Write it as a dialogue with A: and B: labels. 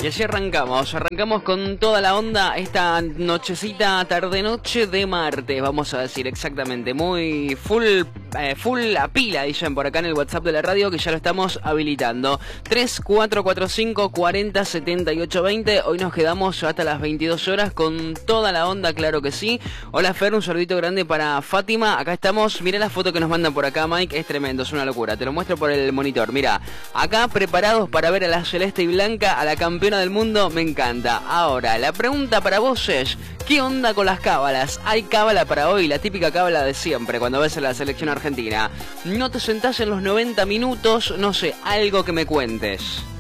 A: Y así arrancamos con toda la onda esta nochecita, tarde-noche de martes, vamos a decir exactamente, muy full a pila, dicen por acá en el WhatsApp de la radio, que ya lo estamos habilitando. 3445 40 78 20, hoy nos quedamos hasta las 22 horas con toda la onda, claro que sí. Hola Fer, un saludito grande para Fátima, acá estamos, mirá la foto que nos mandan por acá, Mike, es tremendo, es una locura, te lo muestro por el monitor, mira, acá preparados para ver a la celeste y blanca, a la campeona del mundo, me encanta. Ahora, la pregunta para vos es, ¿qué onda con las cábalas? ¿Hay cábala para hoy? La típica cábala de siempre, cuando ves a la selección argentina. ¿No te sentás en los 90 minutos? No sé, algo que me cuentes.